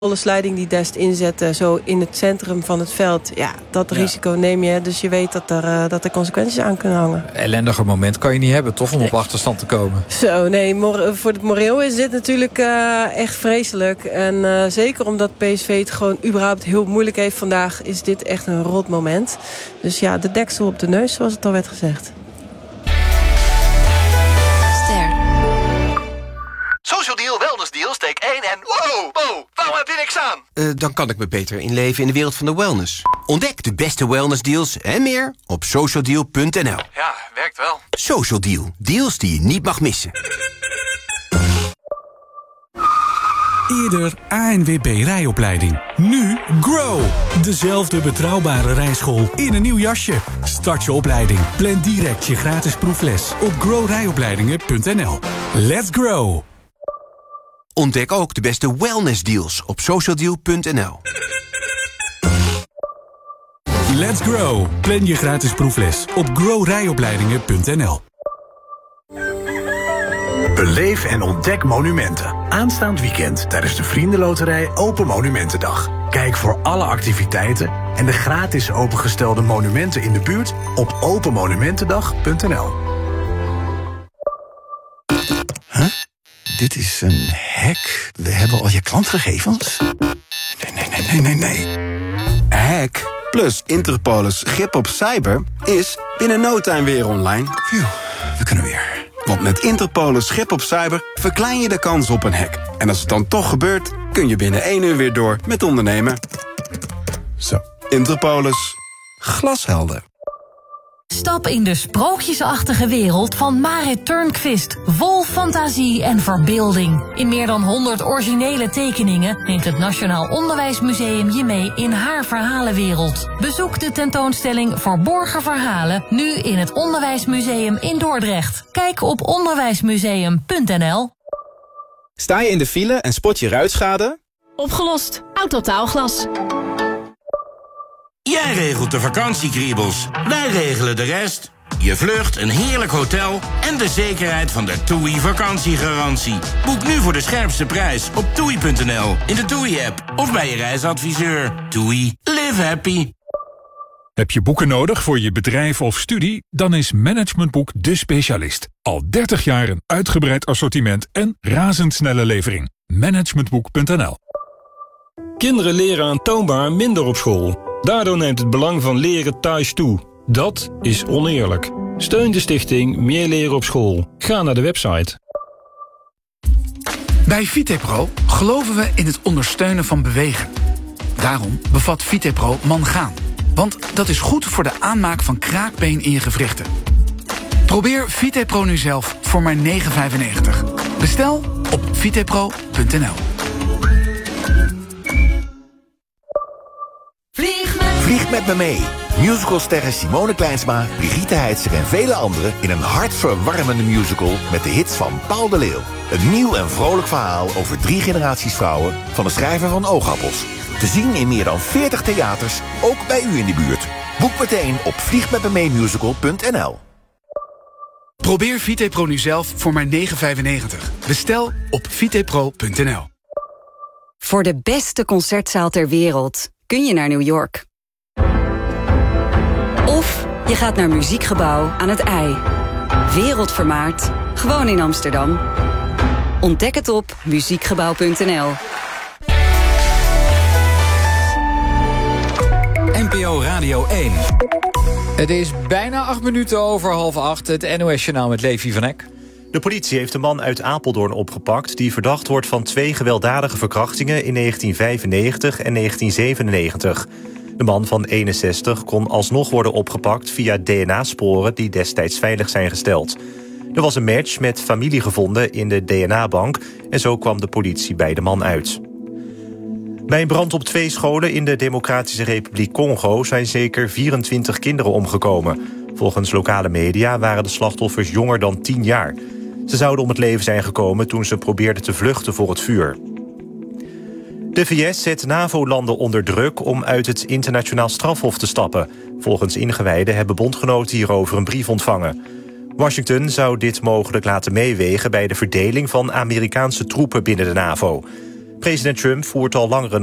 Slijding die Dest inzetten, zo in het centrum van het veld. Ja, dat risico neem je. Dus je weet dat er consequenties aan kunnen hangen. Ellendiger moment kan je niet hebben, toch? Om op achterstand te komen. Zo, nee. Voor het moreel is dit natuurlijk echt vreselijk. En zeker omdat PSV het gewoon überhaupt heel moeilijk heeft vandaag, is dit echt een rot moment. Dus ja, de deksel op de neus, zoals het al werd gezegd. Social Deal, Wellness Deal, steek 1 en wow, waarom heb je niks aan? Dan kan ik me beter inleven in de wereld van de wellness. Ontdek de beste wellness deals en meer op socialdeal.nl. Ja, werkt wel. Social Deal, deals die je niet mag missen. Eerder ANWB rijopleiding. Nu Grow. Dezelfde betrouwbare rijschool in een nieuw jasje. Start je opleiding. Plan direct je gratis proefles op growrijopleidingen.nl. Let's grow. Ontdek ook de beste wellness deals op socialdeal.nl. Let's grow. Plan je gratis proefles op growrijopleidingen.nl. Beleef en ontdek monumenten. Aanstaand weekend tijdens de Vriendenloterij Open Monumentendag. Kijk voor alle activiteiten en de gratis opengestelde monumenten in de buurt op openmonumentendag.nl. Huh? Dit is een hack. We hebben al je klantgegevens? Nee. Hack plus Interpolis grip op cyber is binnen no time weer online. Phew, we kunnen weer. Want met Interpolis grip op cyber verklein je de kans op een hack. En als het dan toch gebeurt, kun je binnen 1 uur weer door met ondernemen. Zo, Interpolis. Glashelder. Stap in de sprookjesachtige wereld van Marit Turnquist. Vol fantasie en verbeelding. In meer dan 100 originele tekeningen neemt het Nationaal Onderwijsmuseum je mee in haar verhalenwereld. Bezoek de tentoonstelling Verborgen Verhalen nu in het Onderwijsmuseum in Dordrecht. Kijk op onderwijsmuseum.nl. Sta je in de file en spot je ruitschade? Opgelost. Autotaalglas. Jij regelt de vakantiekriebels, wij regelen de rest. Je vlucht, een heerlijk hotel en de zekerheid van de TUI vakantiegarantie. Boek nu voor de scherpste prijs op TUI.nl, in de TUI-app of bij je reisadviseur. TUI, live happy. Heb je boeken nodig voor je bedrijf of studie? Dan is Managementboek de specialist. Al 30 jaar een uitgebreid assortiment en razendsnelle levering. Managementboek.nl. Kinderen leren aantoonbaar minder op school. Daardoor neemt het belang van leren thuis toe. Dat is oneerlijk. Steun de stichting Meer Leren op School. Ga naar de website. Bij Vitepro geloven we in het ondersteunen van bewegen. Daarom bevat Vitepro mangaan. Want dat is goed voor de aanmaak van kraakbeen in je gewrichten. Probeer Vitepro nu zelf voor maar €9,95. Bestel op vitepro.nl. Vlieg met me mee. Musicalsterren Simone Kleinsma, Brigitte Heitzer en vele anderen in een hartverwarmende musical met de hits van Paul de Leeuw. Een nieuw en vrolijk verhaal over 3 generaties vrouwen van de schrijver van Oogappels. Te zien in meer dan 40 theaters, ook bij u in de buurt. Boek meteen op vliegmetmemeemusical.nl. Probeer Vitepro nu zelf voor maar €9,95. Bestel op vitepro.nl. Voor de beste concertzaal ter wereld kun je naar New York. Of je gaat naar Muziekgebouw aan het IJ. Wereldvermaard, gewoon in Amsterdam. Ontdek het op muziekgebouw.nl. NPO Radio 1. Het is bijna 8 minuten over 7:30. Het NOS-journaal met Levi van Eck. De politie heeft een man uit Apeldoorn opgepakt die verdacht wordt van 2 gewelddadige verkrachtingen in 1995 en 1997. De man van 61 kon alsnog worden opgepakt via DNA-sporen die destijds veilig zijn gesteld. Er was een match met familie gevonden in de DNA-bank en zo kwam de politie bij de man uit. Bij een brand op 2 scholen in de Democratische Republiek Congo zijn zeker 24 kinderen omgekomen. Volgens lokale media waren de slachtoffers jonger dan 10 jaar. Ze zouden om het leven zijn gekomen toen ze probeerden te vluchten voor het vuur. De VS zet NAVO-landen onder druk om uit het internationaal strafhof te stappen. Volgens ingewijden hebben bondgenoten hierover een brief ontvangen. Washington zou dit mogelijk laten meewegen bij de verdeling van Amerikaanse troepen binnen de NAVO. President Trump voert al langer een